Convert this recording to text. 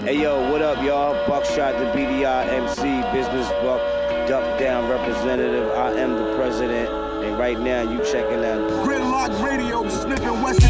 Hey yo, what up, y'all? Buckshot the BDI MC, Business Buck, Duck Down Representative. I am the president, and right now you checking out Gridlock Radio, sniffing West